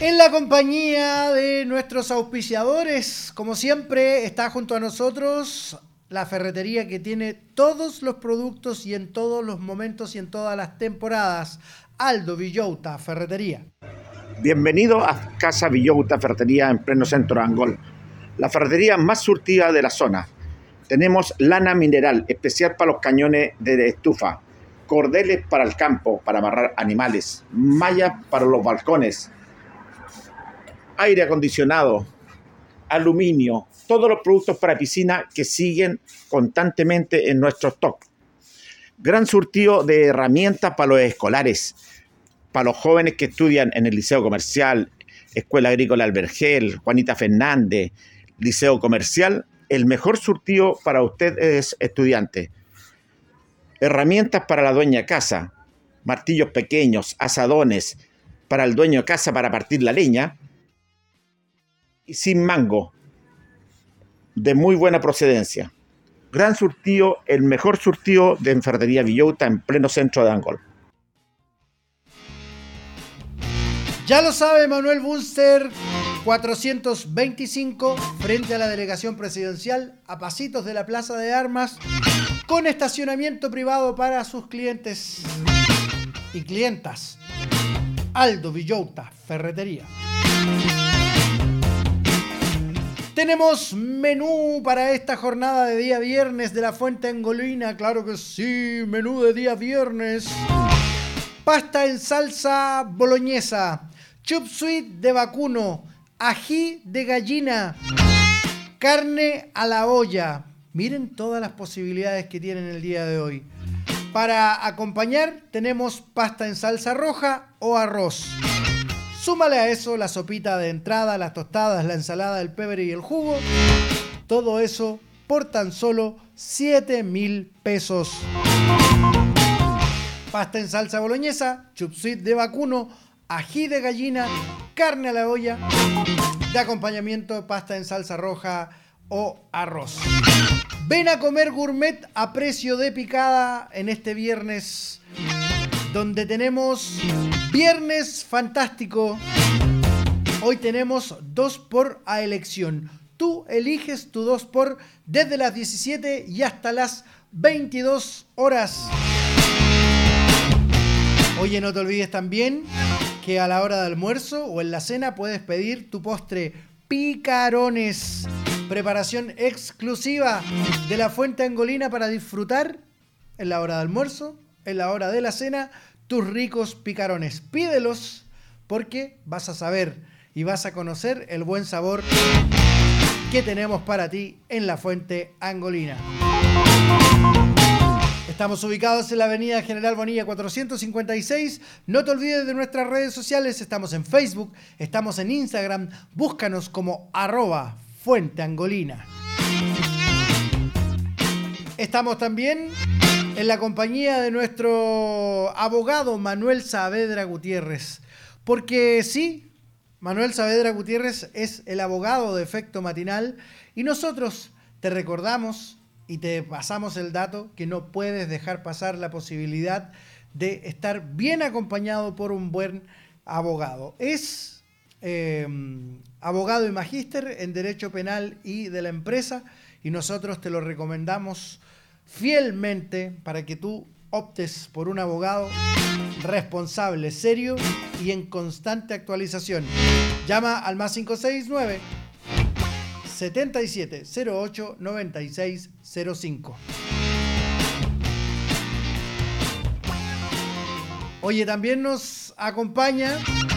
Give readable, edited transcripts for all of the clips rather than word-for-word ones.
En la compañía de nuestros auspiciadores, como siempre, está junto a nosotros la ferretería que tiene todos los productos y en todos los momentos y en todas las temporadas. Aldo Villota, Ferretería. Bienvenido a Casa Villota Ferretería en pleno centro de Angol, la ferretería más surtida de la zona. Tenemos lana mineral especial para los cañones de estufa, cordeles para el campo, para amarrar animales, mallas para los balcones, aire acondicionado, aluminio, todos los productos para piscina que siguen constantemente en nuestro stock. Gran surtido de herramientas para los escolares, para los jóvenes que estudian en el Liceo Comercial, Escuela Agrícola Albergel, Juanita Fernández, Liceo Comercial. El mejor surtido para usted es estudiante. Herramientas para la dueña de casa, martillos pequeños, asadones para el dueño de casa para partir la leña, y sin mango, de muy buena procedencia. Gran surtido, el mejor surtido de Ferretería Villota en pleno centro de Angol. Ya lo sabe, Manuel Bunster, 425, frente a la delegación presidencial, a pasitos de la Plaza de Armas, con estacionamiento privado para sus clientes y clientas. Aldo Villota, Ferretería. Tenemos menú para esta jornada de día viernes de la Fuente Angolina, claro que sí, menú de día viernes. Pasta en salsa boloñesa, chup suey de vacuno, ají de gallina, carne a la olla. Miren todas las posibilidades que tienen el día de hoy. Para acompañar tenemos pasta en salsa roja o arroz. Súmale a eso la sopita de entrada, las tostadas, la ensalada, el pebre y el jugo. Todo eso por tan solo 7,000 pesos. Pasta en salsa boloñesa, chup suey de vacuno, ají de gallina, carne a la olla, de acompañamiento pasta en salsa roja o arroz. Ven a comer gourmet a precio de picada en este viernes, donde tenemos viernes fantástico. Hoy tenemos 2x a elección. Tú eliges tu 2x desde las 17 y hasta las 22 horas. Oye, no te olvides también que a la hora de almuerzo o en la cena puedes pedir tu postre picarones. Preparación exclusiva de la Fuente Angolina para disfrutar en la hora de almuerzo, en la hora de la cena, tus ricos picarones. Pídelos porque vas a saber y vas a conocer el buen sabor que tenemos para ti en la Fuente Angolina. Estamos ubicados en la avenida General Bonilla 456. No te olvides de nuestras redes sociales. Estamos en Facebook, estamos en Instagram. Búscanos como @fuenteangolina. Estamos también en la compañía de nuestro abogado Manuel Saavedra Gutiérrez. Porque sí, Manuel Saavedra Gutiérrez es el abogado de Efecto Matinal y nosotros te recordamos y te pasamos el dato que no puedes dejar pasar la posibilidad de estar bien acompañado por un buen abogado. Es abogado y magíster en Derecho Penal y de la Empresa y nosotros te lo recomendamos fielmente para que tú optes por un abogado responsable, serio y en constante actualización. Llama al +569 77 08 96 05. Oye, también nos acompaña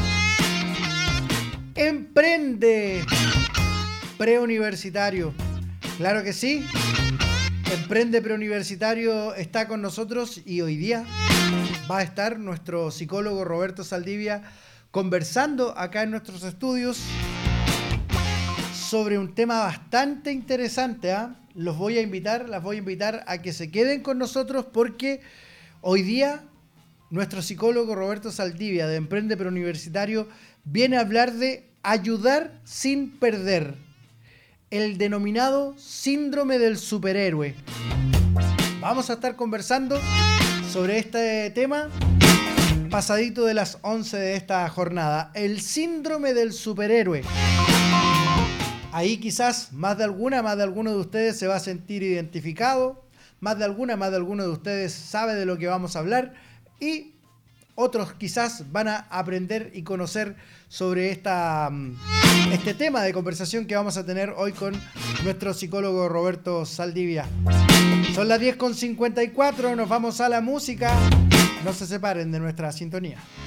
Emprende Preuniversitario. Claro que sí. Emprende Preuniversitario está con nosotros y hoy día va a estar nuestro psicólogo Roberto Saldivia conversando acá en nuestros estudios sobre un tema bastante interesante. Las voy a invitar a que se queden con nosotros porque hoy día nuestro psicólogo Roberto Saldivia de Emprende Preuniversitario viene a hablar de ayudar sin perder, el denominado síndrome del superhéroe. Vamos a estar conversando sobre este tema pasadito de las 11 de esta jornada, el síndrome del superhéroe. Ahí quizás más de alguno de ustedes se va a sentir identificado, más de alguno de ustedes sabe de lo que vamos a hablar y otros quizás van a aprender y conocer sobre este tema de conversación que vamos a tener hoy con nuestro psicólogo Roberto Saldivia. Son las 10:54, nos vamos a la música. No se separen de nuestra sintonía.